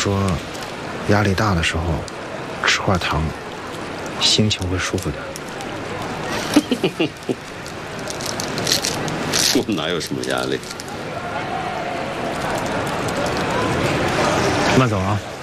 说，压力大的时候吃块糖，心情会舒服点。 我哪有什么压力？ 慢走啊。